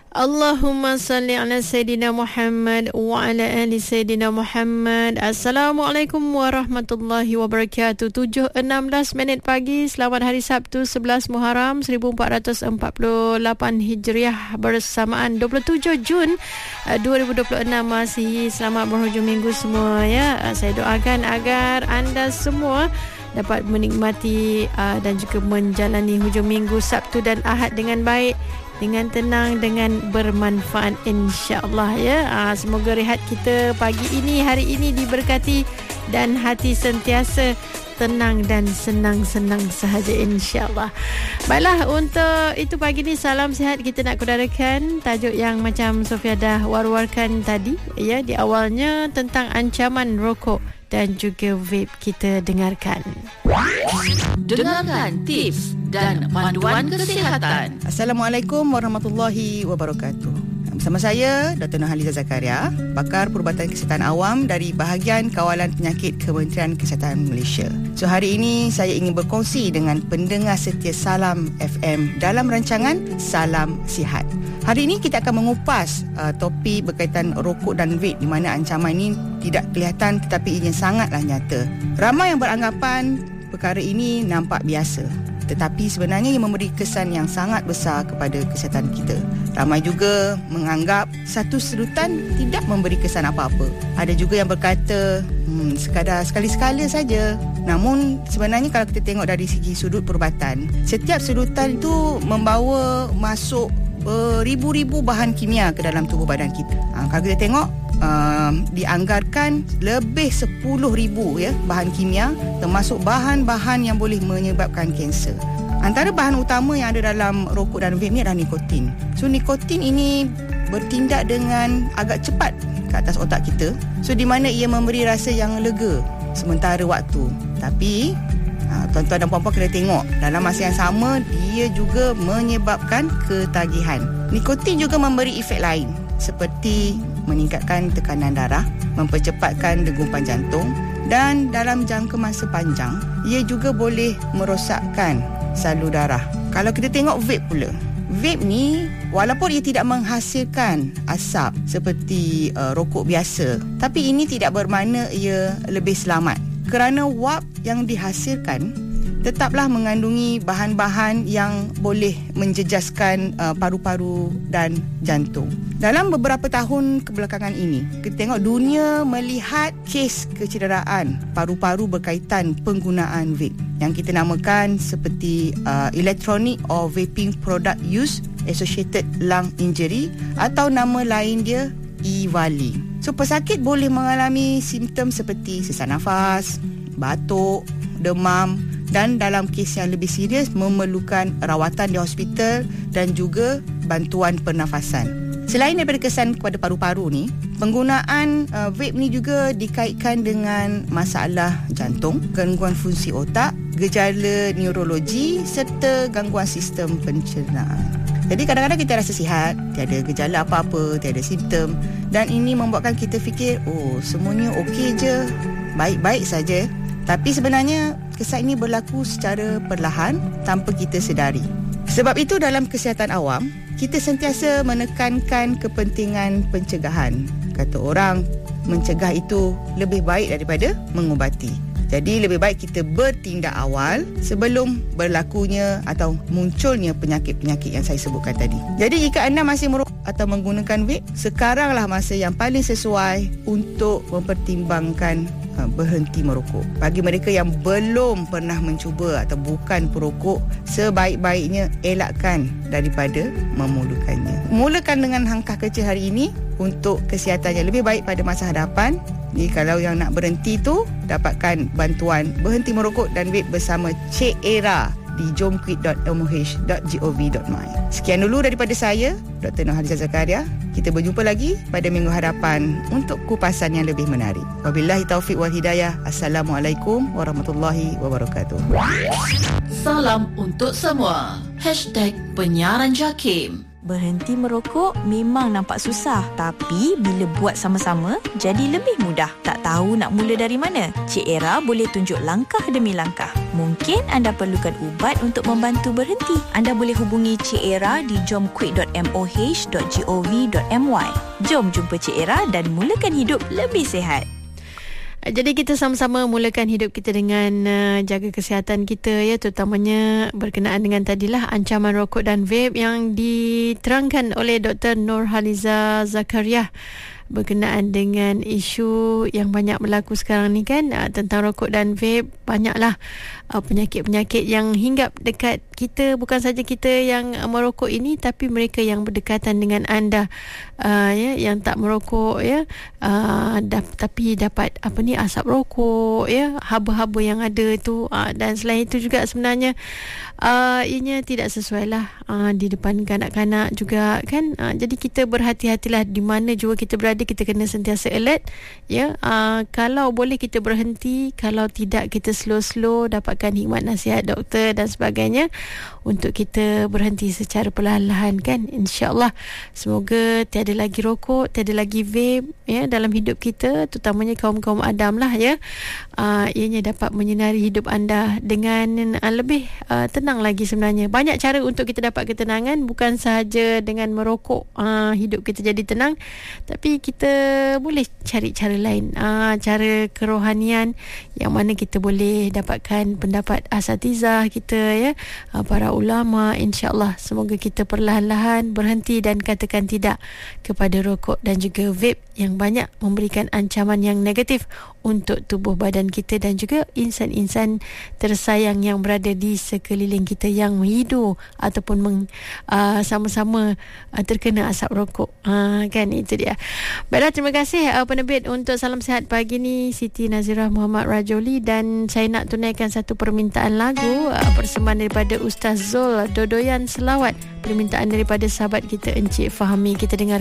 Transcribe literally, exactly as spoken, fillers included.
Allahumma salli ala Sayyidina Muhammad wa ala ali Sayyidina Muhammad. Assalamualaikum warahmatullahi wabarakatuh. tujuh enam belas minit pagi. Selamat hari Sabtu sebelas Muharram seribu empat ratus empat puluh lapan Hijriah bersamaan dua puluh tujuh Jun dua ribu dua puluh enam Masihi. Selamat berhujung minggu semua ya. Saya doakan agar anda semua dapat menikmati uh, dan juga menjalani hujung minggu Sabtu dan Ahad dengan baik, dengan tenang, dengan bermanfaat insya-Allah ya. Aa, semoga rehat kita pagi ini, hari ini diberkati dan hati sentiasa tenang dan senang-senang sahaja insya-Allah. Baiklah, untuk itu pagi ni salam sihat kita nak kudarakan tajuk yang macam Sofia dah war-warkan tadi ya di awalnya tentang ancaman rokok dan juga vape. Kita dengarkan. Dengarkan tips dan panduan kesihatan. Assalamualaikum warahmatullahi wabarakatuh. Bersama saya Doktor Nurhaliza Zakaria, pakar perubatan kesihatan awam dari bahagian kawalan penyakit Kementerian Kesihatan Malaysia. So hari ini saya ingin berkongsi dengan pendengar setia Salam F M dalam rancangan Salam Sihat. Hari ini kita akan mengupas uh, topik berkaitan rokok dan vape, di mana ancaman ini tidak kelihatan tetapi ianya sangatlah nyata. Ramai yang beranggapan perkara ini nampak biasa, tetapi sebenarnya ia memberi kesan yang sangat besar kepada kesihatan kita. Ramai juga menganggap satu sedutan tidak memberi kesan apa-apa. Ada juga yang berkata hmm, sekadar sekali-sekala saja. Namun sebenarnya kalau kita tengok dari segi sudut perubatan, setiap sedutan itu membawa masuk beribu-ribu bahan kimia ke dalam tubuh badan kita. Ha, kalau kita tengok uh, dianggarkan lebih sepuluh ribu ya bahan kimia, termasuk bahan-bahan yang boleh menyebabkan kanser. Antara bahan utama yang ada dalam rokok dan vape ni adalah nikotin. So nikotin ini bertindak dengan agak cepat ke atas otak kita. So di mana ia memberi rasa yang lega sementara waktu. Tapi ha, tuan-tuan dan puan-puan kena tengok, dalam masa yang sama dia juga menyebabkan ketagihan. Nikotin juga memberi efek lain seperti meningkatkan tekanan darah, mempercepatkan degupan jantung, dan dalam jangka masa panjang ia juga boleh merosakkan salur darah. Kalau kita tengok vape pula, vape ni walaupun ia tidak menghasilkan asap seperti uh, rokok biasa, tapi ini tidak bermakna ia lebih selamat, kerana wap yang dihasilkan tetaplah mengandungi bahan-bahan yang boleh menjejaskan uh, paru-paru dan jantung. Dalam beberapa tahun kebelakangan ini, kita tengok dunia melihat kes kecederaan paru-paru berkaitan penggunaan vape yang kita namakan seperti uh, Electronic or Vaping Product Use Associated Lung Injury, atau nama lain dia E V A L I. So pesakit boleh mengalami simptom seperti sesak nafas, batuk, demam, dan dalam kes yang lebih serius memerlukan rawatan di hospital dan juga bantuan pernafasan. Selain daripada kesan kepada paru-paru ni, penggunaan uh, vape ni juga dikaitkan dengan masalah jantung, gangguan fungsi otak, gejala neurologi serta gangguan sistem pencernaan. Jadi kadang-kadang kita rasa sihat, tiada gejala apa-apa, tiada simptom, dan ini membuatkan kita fikir, oh semuanya okey je, baik-baik saja. Tapi sebenarnya kesan ini berlaku secara perlahan tanpa kita sedari. Sebab itu dalam kesihatan awam, kita sentiasa menekankan kepentingan pencegahan. Kata orang, mencegah itu lebih baik daripada mengubati. Jadi lebih baik kita bertindak awal sebelum berlakunya atau munculnya penyakit-penyakit yang saya sebutkan tadi. Jadi jika anda masih merokok atau menggunakan vape, sekaranglah masa yang paling sesuai untuk mempertimbangkan uh, berhenti merokok. Bagi mereka yang belum pernah mencuba atau bukan perokok, sebaik-baiknya elakkan daripada memulakannya. Mulakan dengan langkah kecil hari ini untuk kesihatan yang lebih baik pada masa hadapan. Jadi kalau yang nak berhenti tu, dapatkan bantuan berhenti merokok dan vape bersama Cik Era di jom quit dot m o h dot gov dot my. Sekian dulu daripada saya, Doktor Nurhaliza Zakaria. Kita berjumpa lagi pada minggu hadapan untuk kupasan yang lebih menarik. Wabillahi taufiq wal hidayah. Assalamualaikum warahmatullahi wabarakatuh. Salam untuk semua. Hashtag Penyiaran Jakim. Berhenti merokok memang nampak susah, tapi bila buat sama-sama jadi lebih mudah. Tak tahu nak mula dari mana? Cik Era boleh tunjuk langkah demi langkah. Mungkin anda perlukan ubat untuk membantu berhenti. Anda boleh hubungi Cik Era di jomquick dot m o h dot gov dot m y. Jom jumpa Cik Era dan mulakan hidup lebih sihat. Jadi kita sama-sama mulakan hidup kita dengan uh, jaga kesihatan kita, ya, terutamanya berkenaan dengan tadilah ancaman rokok dan vape yang diterangkan oleh Doktor Nurhaliza Zakaria berkenaan dengan isu yang banyak berlaku sekarang ni kan, uh, tentang rokok dan vape. Banyaklah uh, penyakit-penyakit yang hinggap dekat kita, bukan saja kita yang uh, merokok ini, tapi mereka yang berdekatan dengan anda, uh, ya, yang tak merokok, ya, uh, dap- tapi dapat apa ni asap rokok, ya, haba-haba yang ada tu, uh, dan selain itu juga sebenarnya uh, ianya tidak sesuai lah uh, di depan kanak-kanak juga kan. Uh, jadi kita berhati-hatilah di mana juga kita berada. Kita kena sentiasa alert, ya. Uh, kalau boleh kita berhenti, kalau tidak kita slow-slow dapatkan hikmat nasihat doktor dan sebagainya untuk kita berhenti secara perlahan-lahan kan. InsyaAllah semoga tiada lagi rokok, tiada lagi vape, ya, dalam hidup kita, terutamanya kaum-kaum Adam lah, ya. Uh, ianya dapat menyinari hidup anda dengan uh, lebih uh, tenang lagi sebenarnya. Banyak cara untuk kita dapat ketenangan, bukan sahaja dengan merokok uh, hidup kita jadi tenang, tapi kita boleh cari cara lain, aa, cara kerohanian yang mana kita boleh dapatkan pendapat asatizah kita, ya, aa, para ulama. InsyaAllah semoga kita perlahan-lahan berhenti dan katakan tidak kepada rokok dan juga vape yang banyak memberikan ancaman yang negatif untuk tubuh badan kita dan juga insan-insan tersayang yang berada di sekeliling kita yang menghidu ataupun meng, aa, sama-sama aa, terkena asap rokok, aa, kan, itu dia. Baiklah, terima kasih uh, penerbit untuk Salam Sihat pagi ni, Siti Nazirah Muhammad Rajoli, dan saya nak tunaikan satu permintaan lagu, uh, persembahan daripada Ustaz Zul, Dodoyan Selawat, permintaan daripada sahabat kita Encik Fahmi. Kita dengar